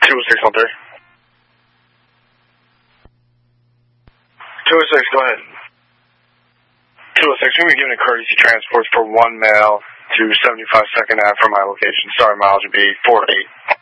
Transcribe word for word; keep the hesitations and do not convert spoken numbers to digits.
two oh six one three. two oh six, go ahead. two oh six, we're giving a courtesy transport for one male to seventy-five second Ave from my location. Sorry, mileage would be four eight.